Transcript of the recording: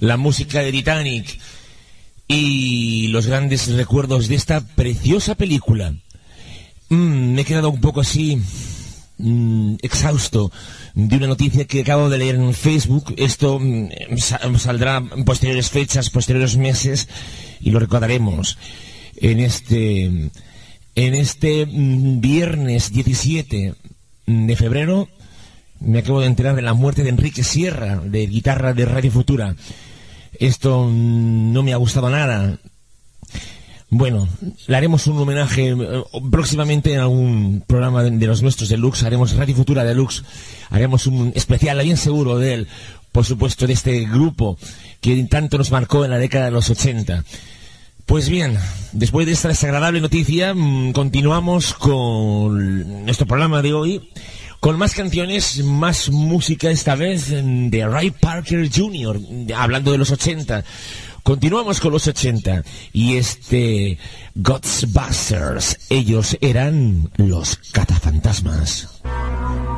la música de Titanic y los grandes recuerdos de esta preciosa película. Me he quedado un poco así exhausto de una noticia que acabo de leer en Facebook. Esto saldrá en posteriores fechas, posteriores meses, y lo recordaremos en este viernes 17 de febrero. Me acabo de enterar de la muerte de Enrique Sierra, de guitarra de Radio Futura. Esto no me ha gustado nada. Bueno, le haremos un homenaje próximamente en algún programa de los nuestros Deluxe. Haremos Radio Futura Deluxe, haremos un especial bien seguro de él, por supuesto, de este grupo que tanto nos marcó en la década de los 80. Pues bien, después de esta desagradable noticia, continuamos con nuestro programa de hoy, con más canciones, más música, esta vez de Ray Parker Jr., hablando de los 80. Continuamos con los 80 y Ghostbusters, ellos eran los Cazafantasmas.